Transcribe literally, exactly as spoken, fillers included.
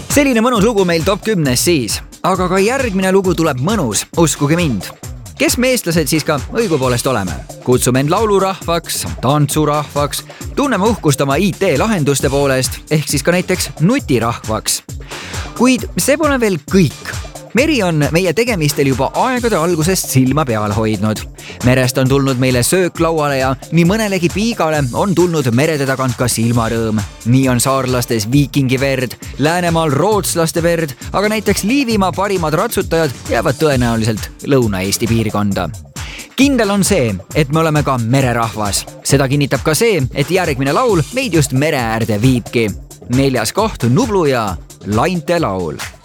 selline mõnus lugu meil top kümnes siis, aga ka järgmine lugu tuleb mõnus, uskuge mind. Kes me eestlased siis ka õigupoolest oleme? Kutsume end laulurahvaks, tantsurahvaks, tunneme uhkust oma I T-lahenduste poolest, ehk siis ka näiteks nutirahvaks. Kuid see pole veel kõik. Meri on meie tegemistel juba aegade algusest silma peal hoidnud. Merest on tulnud meile söök lauale ja nii mõnelegi piigale on tulnud merede tagant ka silmarõõm. Nii on saarlastes viikingi verd, Läänemaal rootslaste verd, aga näiteks Liivimaa parimad ratsutajad jäävad tõenäoliselt Lõuna-Eesti piirkonda. Kindel on see, et me oleme ka mererahvas. Seda kinnitab ka see, et järgmine laul meid just mere äärde viibki. Neljas koht Nublu ja Lainte laul.